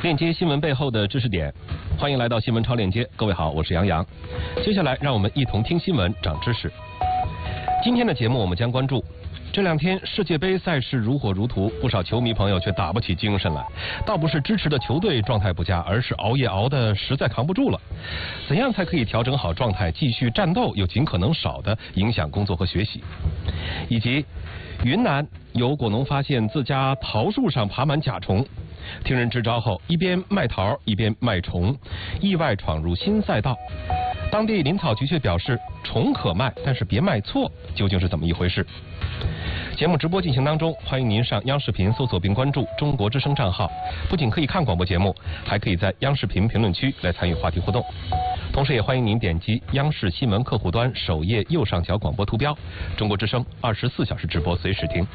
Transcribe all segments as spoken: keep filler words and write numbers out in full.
链接新闻背后的知识点，欢迎来到新闻超链接。各位好，我是杨洋。接下来让我们一同听新闻，长知识。今天的节目我们将关注这两天世界杯赛事如火如荼，不少球迷朋友却打不起精神来。倒不是支持的球队状态不佳，而是熬夜熬得实在扛不住了。怎样才可以调整好状态，继续战斗又尽可能少的影响工作和学习？以及云南有果农发现自家桃树上爬满甲虫，听人支招后，一边卖桃一边卖虫，意外闯入新赛道。当地林草局却表示，虫可卖，但是别卖错，究竟是怎么一回事？节目直播进行当中，欢迎您上央视频搜索并关注中国之声账号，不仅可以看广播节目，还可以在央视频评论区来参与话题互动。同时也欢迎您点击央视新闻客户端首页右上角广播图标，中国之声二十四小时直播，随时听。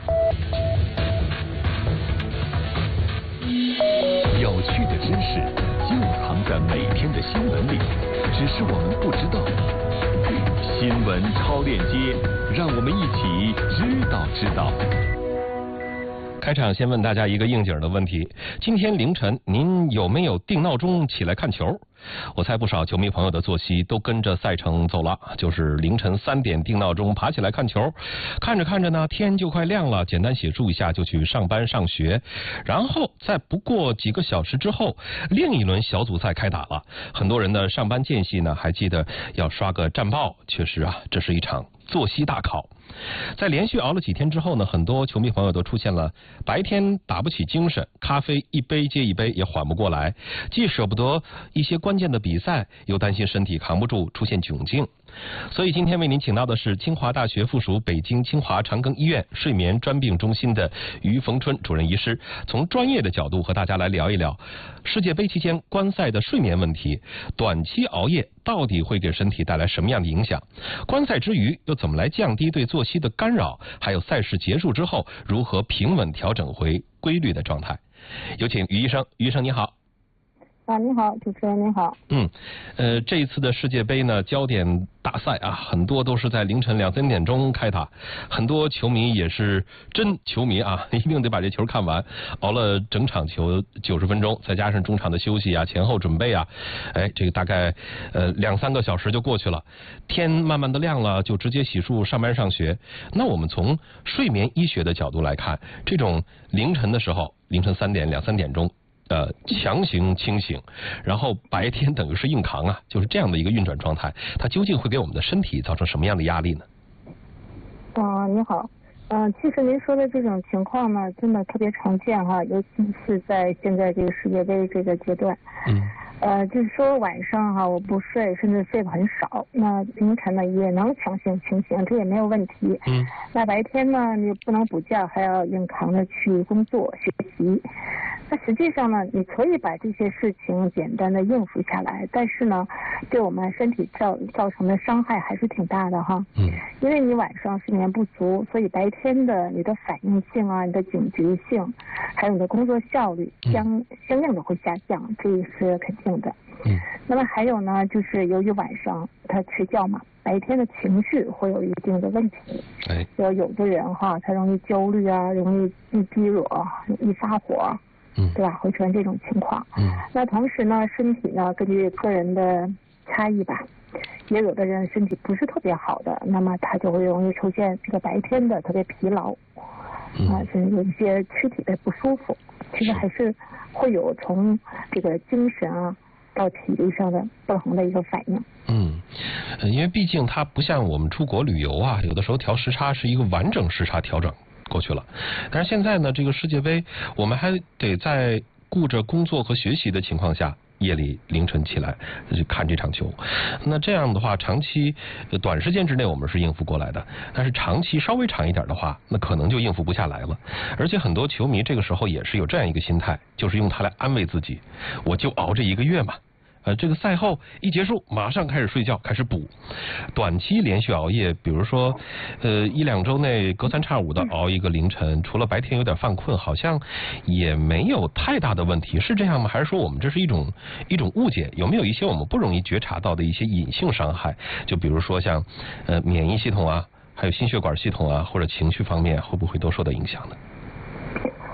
有趣的知识就藏在每天的新闻里，只是我们不知道。新闻超链接，让我们一起知道知道。 开场先问大家一个应景的问题：今天凌晨您有没有定闹钟起来看球？我猜不少球迷朋友的作息都跟着赛程走了，就是凌晨三点定闹钟爬起来看球，看着看着呢，天就快亮了，简单洗漱一下就去上班上学，然后在不过几个小时之后，另一轮小组赛开打了。很多人的上班间隙呢，还记得要刷个战报，确实啊，这是一场作息大考。在连续熬了几天之后呢，很多球迷朋友都出现了白天打不起精神，咖啡一杯接一杯也缓不过来，既舍不得一些关键的比赛，又担心身体扛不住出现窘境。所以今天为您请到的是清华大学附属北京清华长庚医院睡眠专病中心的于逢春主任医师，从专业的角度和大家来聊一聊世界杯期间观赛的睡眠问题，短期熬夜到底会给身体带来什么样的影响？观赛之余又怎么来降低对作息的干扰？还有赛事结束之后如何平稳调整回规律的状态？有请于医生。于医生你好。 啊，你好，主持人您好。 嗯，呃，这一次的世界杯呢，焦点大赛啊，很多都是在凌晨两三点钟开打，很多球迷也是真球迷啊，一定得把这球看完，熬了整场球九十分钟，再加上中场的休息啊、前后准备啊，哎，这个大概呃两三个小时就过去了，天慢慢的亮了，就直接洗漱上班上学。那我们从睡眠医学的角度来看，这种凌晨的时候，凌晨三点两三点钟。呃，强行清醒，然后白天等于是硬扛啊，就是这样的一个运转状态，它究竟会给我们的身体造成什么样的压力呢？ 啊，你好，嗯、呃，其实您说的这种情况呢，真的特别常见哈，尤其是在现在这个世界杯这个阶段。嗯。呃，就是说晚上哈，我不睡，甚至睡得很少，那凌晨呢也能强行清醒，这也没有问题。嗯。那白天呢，你不能补觉，还要硬扛着去工作学习。那实际上呢，你可以把这些事情简单的应付下来，但是呢，对我们身体造造成的伤害还是挺大的哈。嗯。因为你晚上睡眠不足，所以白天的你的反应性啊、你的警觉性，还有你的工作效率相相应的会下降，这也是肯定的。嗯。那么还有呢，就是由于晚上他睡觉嘛，白天的情绪会有一定的问题。哎。有有的人哈，他容易焦虑啊，容易易低惹，易发火。嗯，对吧？会出现这种情况。嗯，那同时呢，身体呢，根据个人的差异吧，也有的人身体不是特别好的，那么他就会容易出现这个白天的特别疲劳，啊，甚至有一些躯体的不舒服。其实还是会有从这个精神啊到体力上的不同的一个反应。 嗯，因为毕竟它不像我们出国旅游啊，有的时候调时差是一个完整时差调整。过去了，但是现在呢，这个世界杯我们还得在顾着工作和学习的情况下，夜里凌晨起来去看这场球。那这样的话，长期短时间之内我们是应付过来的，但是长期稍微长一点的话，那可能就应付不下来了。而且很多球迷这个时候也是有这样一个心态，就是用它来安慰自己，我就熬这一个月嘛。呃，这个赛后一结束，马上开始睡觉，开始补。短期连续熬夜，比如说，呃，一两周内隔三差五的熬一个凌晨，除了白天有点犯困，好像也没有太大的问题，是这样吗？还是说我们这是一种一种误解？有没有一些我们不容易觉察到的一些隐性伤害？就比如说像呃免疫系统啊，还有心血管系统啊，或者情绪方面，会不会都受到影响呢？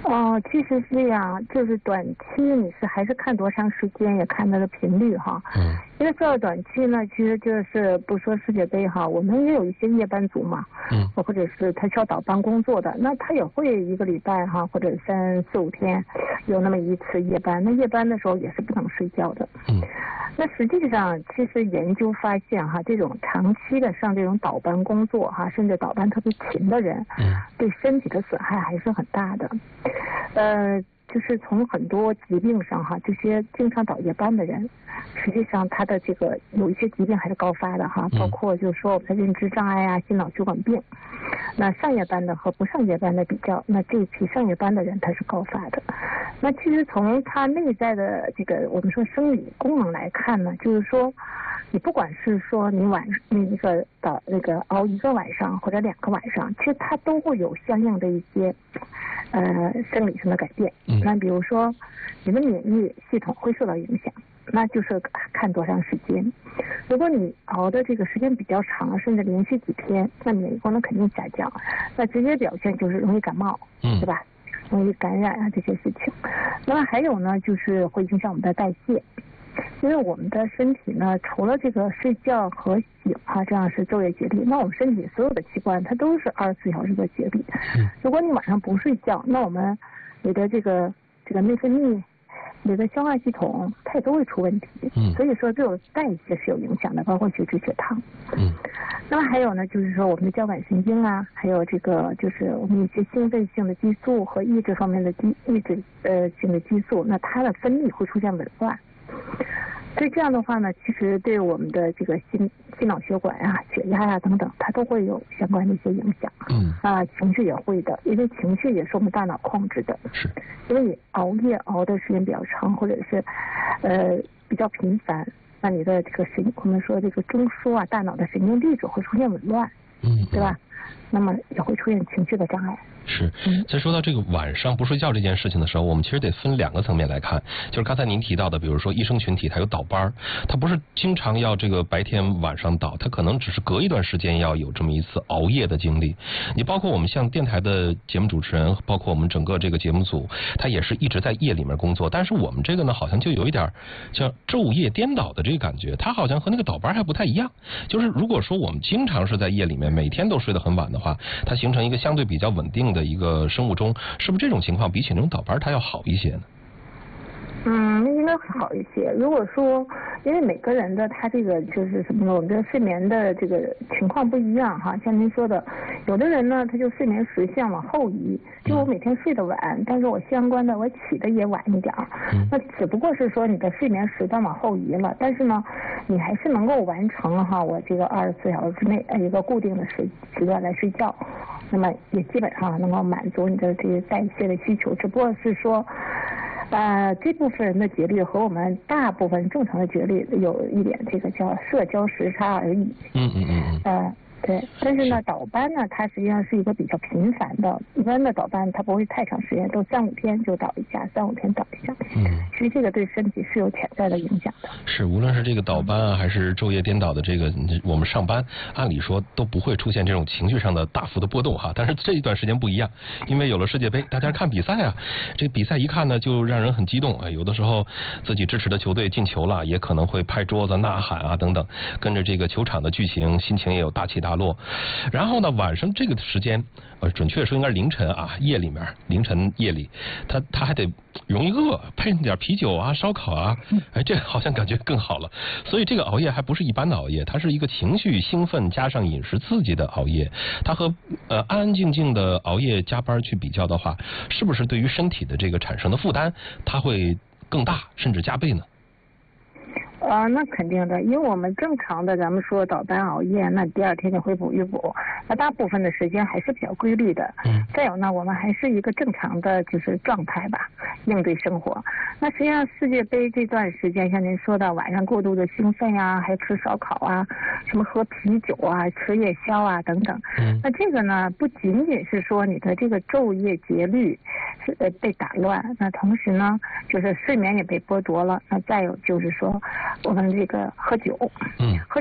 哦，其实是这样，就是短期你是还是看多长时间，也看它的频率哈。嗯。因为说到短期呢，其实就是不说世界杯哈，我们也有一些夜班族嘛。嗯。或者是他需要倒班工作的，那他也会一个礼拜哈，或者三四五天有那么一次夜班，那夜班的时候也是不能睡觉的。嗯。那实际上，其实研究发现哈，这种长期的上这种倒班工作哈，甚至倒班特别勤的人，嗯，对身体的损害还是很大的。呃，就是从很多疾病上哈，这些经常倒夜班的人，实际上他的这个有一些疾病还是高发的哈，包括就是说我们的认知障碍啊、心脑血管病。那上夜班的和不上夜班的比较，那这一批上夜班的人他是高发的。那其实从他内在的这个我们说生理功能来看呢，就是说，你不管是说你晚那一个倒那个熬一个晚上或者两个晚上，其实它都会有相应的一些呃生理上的改变。那比如说你的免疫系统会受到影响。那就是看多长时间。如果你熬的这个时间比较长，甚至连续几天，那免疫功能肯定下降。那直接表现就是容易感冒，嗯，对吧？容易感染啊这些事情。那么还有呢，就是会影响我们的代谢，因为我们的身体呢，除了这个睡觉和醒啊，这样是昼夜节律，那我们身体所有的器官它都是二十四小时的节律。嗯，如果你晚上不睡觉，那我们你的这个这个内分泌。你的消化系统它也都会出问题，嗯，所以说这种代谢是有影响的，包括血脂、血糖，嗯。那么还有呢，就是说我们的交感神经啊，还有这个就是我们一些兴奋性的激素和抑制方面的激抑制呃性的激素，那它的分泌会出现紊乱。所以这样的话呢，其实对我们的这个心心脑血管啊、血压啊等等，它都会有相关的一些影响。嗯。啊，情绪也会的，因为情绪也是我们大脑控制的。 是。 因为你熬夜熬的时间比较长，或者是呃比较频繁，那你的这个神，我们说这个中枢啊，大脑的神经递质会出现紊乱。嗯。对吧？那么也会出现情绪的障碍。 是，在说到这个晚上不睡觉这件事情的时候，我们其实得分两个层面来看。就是刚才您提到的，比如说医生群体他有倒班，他不是经常要这个白天晚上倒，他可能只是隔一段时间要有这么一次熬夜的经历。你包括我们像电台的节目主持人，包括我们整个这个节目组，他也是一直在夜里面工作。但是我们这个呢，好像就有一点叫昼夜颠倒的这个感觉，他好像和那个倒班还不太一样。就是如果说我们经常是在夜里面，每天都睡得很晚的话，它形成一个相对比较稳定的一个生物钟，是不是这种情况比起那种倒班它要好一些呢？ 嗯，应该会好一些。如果说，因为每个人的他这个就是什么呢？我们的睡眠的这个情况不一样哈。像您说的，有的人呢，他就睡眠时相往后移，就我每天睡得晚，但是我相关的我起的也晚一点儿。嗯。那只不过是说你的睡眠时段往后移了，但是呢，你还是能够完成哈我这个二十四小时之内一个固定的时时段来睡觉，那么也基本上能够满足你的这些代谢的需求，只不过是说。呃，这部分人的节律和我们大部分正常的节律有一点这个叫社交时差而已。 嗯嗯嗯。 呃，对，但是呢，倒班呢，它实际上是一个比较频繁的，一般的倒班它不会太长时间，都三五天就倒一下，三五天倒一下。嗯。所以这个对身体是有潜在的影响的。 是，无论是这个倒班啊，还是昼夜颠倒的这个，我们上班，按理说都不会出现这种情绪上的大幅的波动哈。但是这一段时间不一样，因为有了世界杯，大家看比赛啊，这比赛一看呢，就让人很激动啊。有的时候自己支持的球队进球了，也可能会拍桌子呐喊啊等等，跟着这个球场的剧情，心情也有大起大落。然后呢，晚上这个时间，呃，准确说应该是凌晨啊，夜里面，凌晨夜里，他他还得容易饿，配点啤酒啊、烧烤啊，哎，这好像感觉更好了。所以这个熬夜还不是一般的熬夜，它是一个情绪兴奋加上饮食刺激的熬夜。它和呃安安静静的熬夜加班去比较的话，是不是对于身体的这个产生的负担，它会更大，甚至加倍呢？ 啊，那肯定的，因为我们正常的咱们说倒班熬夜，那第二天就回补一补，那大部分的时间还是比较规律的。嗯。再有呢，我们还是一个正常的就是状态吧，应对生活。那实际上世界杯这段时间，像您说的晚上过度的兴奋呀、啊，还吃烧烤啊，什么喝啤酒啊、吃夜宵啊等等。嗯。那这个呢，不仅仅是说你的这个昼夜节律是呃被打乱，那同时呢，就是睡眠也被剥夺了。那再有就是说。我们这个喝酒，嗯，喝酒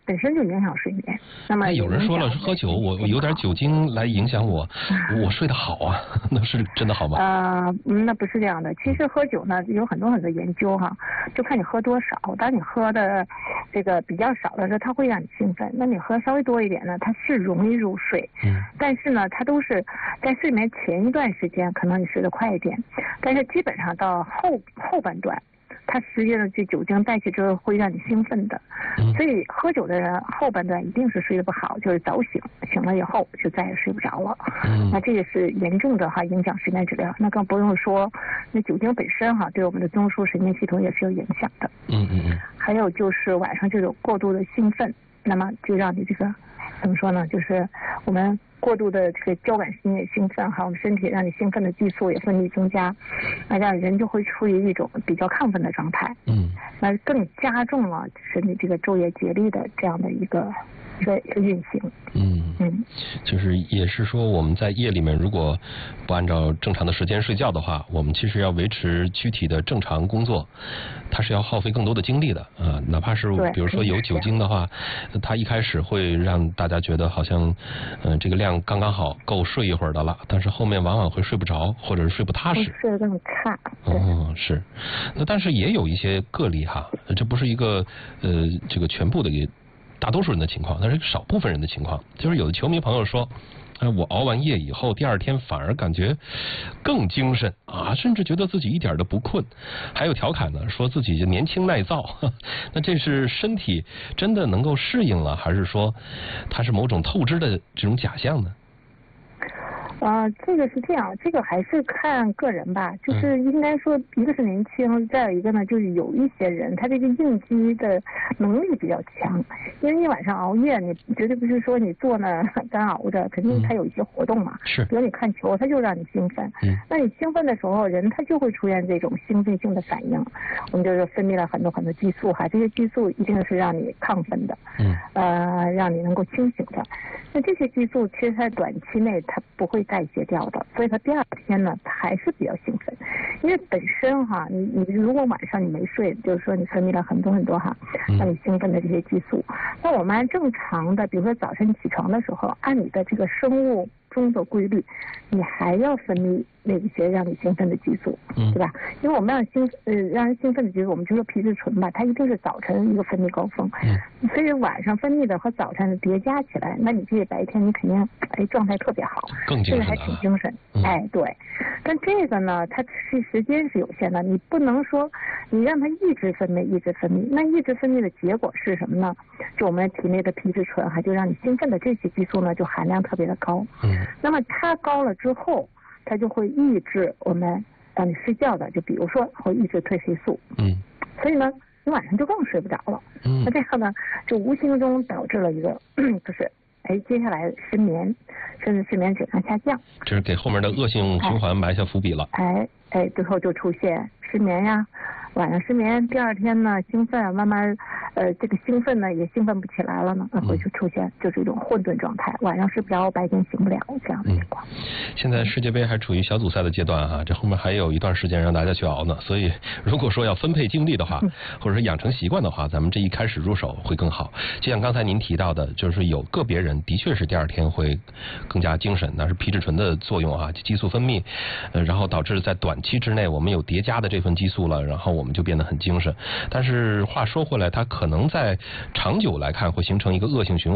本身就影响睡眠。那么有人说了，喝酒我有点酒精来影响我，我睡得好啊，那是真的好吗？ 呃，那不是这样的。其实喝酒呢有很多很多研究哈，就看你喝多少。当你喝的这个比较少的时候，它会让你兴奋；那你喝稍微多一点呢，它是容易入睡。嗯。但是呢，它都是在睡眠前一段时间，可能你睡得快一点，但是基本上到后后半段。它实际上这酒精带去之后会让你兴奋的，所以喝酒的人后半段一定是睡得不好，就是早醒，醒了以后就再也睡不着了。嗯，那这个是严重的哈影响睡眠质量。那更不用说那酒精本身哈对我们的中枢神经系统也是有影响的。嗯嗯嗯。还有就是晚上这种过度的兴奋，那么就让你这个怎么说呢？就是我们过度的这个交感神经兴奋哈，我们身体让你兴奋的激素也分泌增加，那让人就会处于一种比较亢奋的状态。嗯，那更加重了身体这个昼夜节律的这样的一个一个运行。 嗯嗯，就是也是说我们在夜里面如果不按照正常的时间睡觉的话，我们其实要维持躯体的正常工作，它是要耗费更多的精力的啊。哪怕是比如说有酒精的话，它一开始会让大家觉得好像嗯、呃、这个量刚刚好够睡一会儿的了，但是后面往往会睡不着或者是睡不踏实， 睡得更差。 哦，是。那但是也有一些个例哈，这不是一个呃这个全部的给大多数人的情况，但是少部分人的情况，就是有的球迷朋友说，呃，我熬完夜以后，第二天反而感觉更精神啊，甚至觉得自己一点都不困。还有调侃呢，说自己就年轻耐造。那这是身体真的能够适应了，还是说它是某种透支的这种假象呢？ 呃，这个是这样，这个还是看个人吧，就是应该说，一个是年轻，再有一个呢，就是有一些人他这个应激的能力比较强，因为你晚上熬夜，你绝对不是说你坐那干熬着，肯定他有一些活动嘛，是，比如你看球，他就让你兴奋，嗯，那你兴奋的时候，人他就会出现这种兴奋性的反应，我们就是分泌了很多很多激素哈，这些激素一定是让你亢奋的，嗯，呃，让你能够清醒的，那这些激素其实在短期内它不会代谢掉的，所以他第二天呢，他还是比较兴奋，因为本身哈，你你如果晚上你没睡，就是说你分泌了很多很多哈让你兴奋的这些激素，那我们按正常的，比如说早晨起床的时候，按你的这个生物钟的规律，你还要分泌那些让你兴奋的激素，嗯、对吧？因为我们让兴呃让人兴奋的激素，我们就说皮质醇吧，它一定是早晨一个分泌高峰，嗯、所以晚上分泌的和早晨的叠加起来，那你这个白天你肯定哎状态特别好， 更精神， 还挺精神，嗯、哎对。但这个呢，它是时间是有限的，你不能说你让它一直分泌一直分泌，那一直分泌的结果是什么呢？就我们体内的皮质醇还就让你兴奋的这些激素呢，就含量特别的高，嗯。那么它高了之后，它就会抑制我们让你睡觉的，就比如说会抑制褪黑素，嗯，所以呢，你晚上就更睡不着了，嗯，那这样呢，就无形中导致了一个就是哎，接下来失眠，甚至睡眠质量下降， 这是给后面的恶性循环埋下伏笔了。 哎哎，最后就出现失眠呀，晚上失眠，第二天呢兴奋，慢慢呃这个兴奋呢也兴奋不起来了呢，那会就出现就是一种混沌状态，晚上睡不着，白天醒不了这样的情况。嗯、 现在世界杯还处于小组赛的阶段哈、啊，这后面还有一段时间让大家去熬呢，所以如果说要分配精力的话，嗯、或者说养成习惯的话，咱们这一开始入手会更好。就像刚才您提到的，就是有个别人的确是第二天会更加精神，那是皮质醇的作用啊，激素分泌，呃，然后导致在短期之内我们有叠加的这份激素了，然后我们就变得很精神。但是话说回来，它可能在长久来看会形成一个恶性循环。